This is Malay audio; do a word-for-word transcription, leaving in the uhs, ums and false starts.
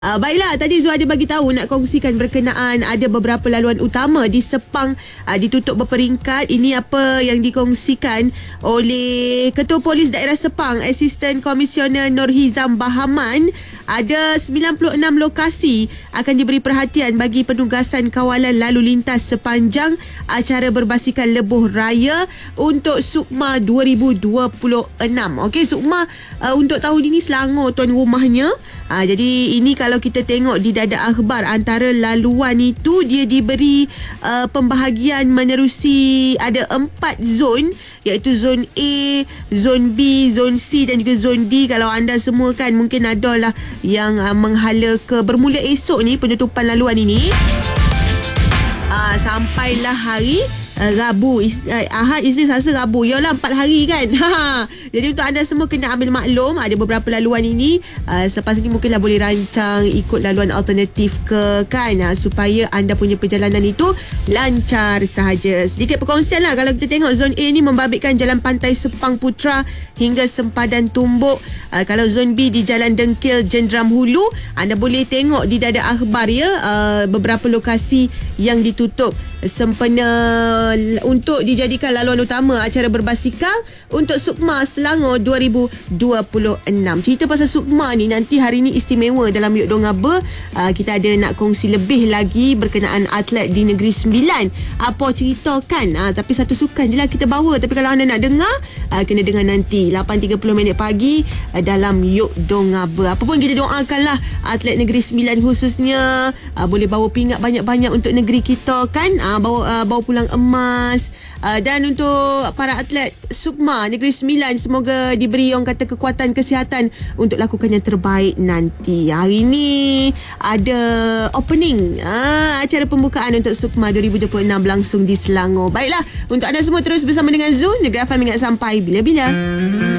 Uh, baiklah, tadi Zul ada bagi tahu nak kongsikan berkenaan ada beberapa laluan utama di Sepang uh, ditutup berperingkat. Ini apa yang dikongsikan oleh Ketua Polis Daerah Sepang, Asisten Komisioner Nurhizam Bahaman. Ada sembilan puluh enam lokasi akan diberi perhatian bagi penugasan kawalan lalu lintas sepanjang acara berbasikan lebuh raya untuk Sukma dua ribu dua puluh enam. Okey, Sukma uh, untuk tahun ini Selangor tuan rumahnya. Ha, jadi ini kalau kita tengok di dada akhbar, antara laluan itu dia diberi uh, pembahagian menerusi ada empat zon, iaitu zon A, zon B, zon C dan juga zon D. Kalau anda semua kan mungkin ada lah yang uh, menghala ke bermula esok ni penutupan laluan ini. Uh, sampailah hari Uh, Rabu, is, uh, Ahad, Isnin, Selasa, Rabu. Yalah, empat hari kan. Jadi untuk anda semua kena ambil maklum, ada beberapa laluan ini. Uh, selepas ini mungkinlah boleh rancang ikut laluan alternatif ke kan, uh, supaya anda punya perjalanan itu lancar sahaja. Sedikit perkongsian lah. Kalau kita tengok zon A ni membabitkan Jalan Pantai Sepang Putra hingga Sempadan Tumbuk. Uh, kalau zon B di Jalan Dengkil Jenderam Hulu, anda boleh tengok di dada akhbar ya, uh, beberapa lokasi yang ditutup sempena untuk dijadikan laluan utama acara berbasikal untuk Sukma Selangor dua ribu dua puluh enam. Cerita pasal Sukma ni nanti hari ni istimewa dalam Yuk Dongaba. Uh, kita ada nak kongsi lebih lagi berkenaan atlet di Negeri Sembilan. Apa cerita kan? Uh, tapi satu sukan je lah kita bawa. Tapi kalau anda nak dengar, uh, kena dengar nanti lapan tiga puluh minit pagi uh, dalam Yuk Dongaba. Apa pun kita doakanlah atlet Negeri Sembilan khususnya uh, boleh bawa pingat banyak-banyak untuk negeri kita kan. Uh, bawa, uh, bawa pulang emas. Uh, dan untuk para atlet Sukma Negeri Sembilan, semoga diberi orang kata kekuatan kesihatan untuk lakukan yang terbaik nanti. Hari ni ada opening uh, acara pembukaan untuk Sukma dua ribu dua puluh enam berlangsung di Selangor. Baiklah, untuk anda semua terus bersama dengan Zul, Negeri F M ingat sampai bila-bila.